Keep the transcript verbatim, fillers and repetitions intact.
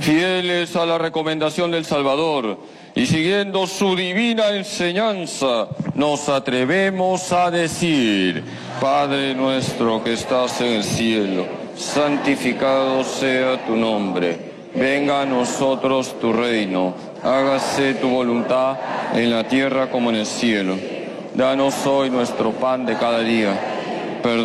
Fieles a la recomendación del Salvador y siguiendo su divina enseñanza, nos atrevemos a decir: Padre nuestro que estás en el cielo, santificado sea tu nombre. Venga a nosotros tu reino, hágase tu voluntad en la tierra como en el cielo. Danos hoy nuestro pan de cada día.